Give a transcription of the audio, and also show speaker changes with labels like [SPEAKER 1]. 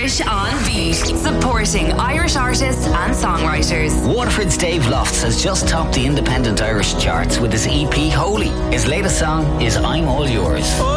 [SPEAKER 1] Irish on Beat, supporting Irish artists and songwriters.
[SPEAKER 2] Waterford's Dave Lofts has just topped the independent Irish charts with his EP Holy. His latest song is I'm All Yours.